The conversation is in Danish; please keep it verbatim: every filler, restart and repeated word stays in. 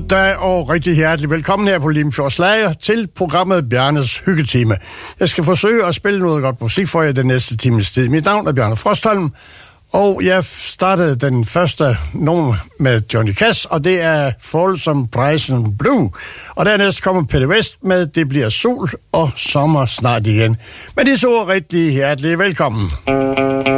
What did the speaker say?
Goddag og rigtig hjertelig velkommen her på Limfjords Slager til programmet Bjarnes Hyggetime. Jeg skal forsøge at spille noget godt musik for jer den næste times tid. Mit navn er Bjarne Frostholm, og jeg startede den første nummer med Johnny Cash, og det er Folsom Prison Blue. Og dernæst kommer Peter West med Det bliver sol og sommer snart igen. Men det er så rigtig hjertelig velkommen.